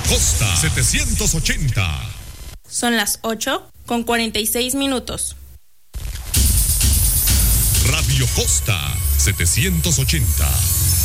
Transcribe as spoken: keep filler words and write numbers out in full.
Costa setecientos ochenta. Son las ocho con cuarenta y seis minutos. Radio Costa setecientos ochenta.